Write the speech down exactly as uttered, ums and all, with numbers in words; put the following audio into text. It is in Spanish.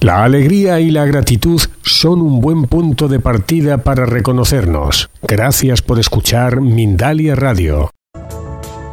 La alegría y la gratitud son un buen punto de partida para reconocernos. Gracias por escuchar Mindalia Radio.